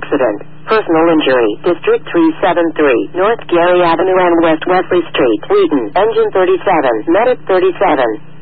accident. Personal injury. District 373. North Gary Avenue and West Wesley Street. Wheaton. Engine 37. Medic 37.